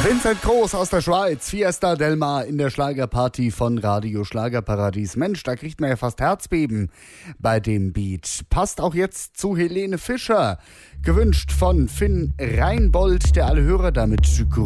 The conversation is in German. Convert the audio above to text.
Vincent Groß aus der Schweiz, Fiesta del Mar in der Schlagerparty von Radio Schlagerparadies. Mensch, da kriegt man ja fast Herzbeben bei dem Beat. Passt auch jetzt zu Helene Fischer, gewünscht von Finn Reinbold, der alle Hörer damit